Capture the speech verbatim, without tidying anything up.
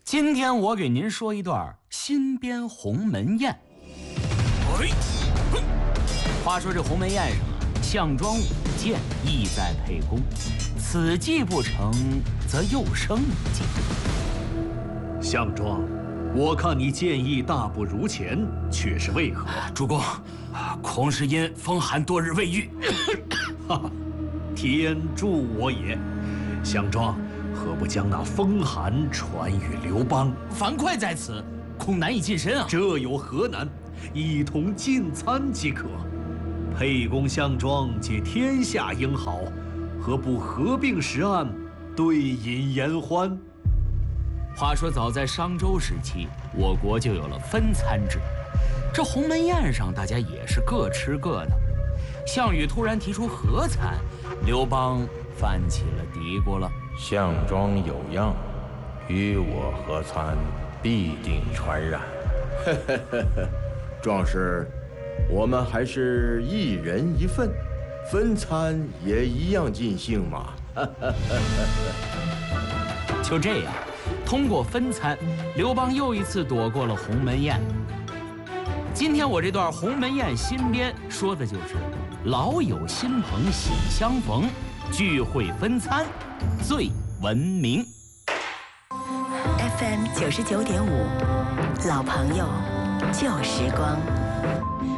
今天我给您说一段新编鸿门宴。话说这鸿门宴上，项庄舞剑意在沛公，此计不成，则又生一计。 项庄，我看你剑意大不如前，却是为何？ 主公，恐是因风寒多日未愈。 哈哈，天助我也！项庄，何不将那风寒传与刘邦？ 樊哙在此，恐难以近身啊。 这有何难？一同进餐即可。沛公、项庄皆天下英豪，何不合并食案，对饮言欢？ 话说，早在商周时期，我国就有了分餐制。这鸿门宴上，大家也是各吃各的。项羽突然提出合餐，刘邦犯起了嘀咕了： 项庄有恙，与我合餐，必定传染。呵呵呵呵，壮士，我们还是一人一份，分餐也一样尽兴嘛。 就这样，通过分餐，刘邦又一次躲过了鸿门宴。今天我这段鸿门宴新编，说的就是老友新朋喜相逢，聚会分餐最文明。 F M 九十九点五，老朋友，旧时光。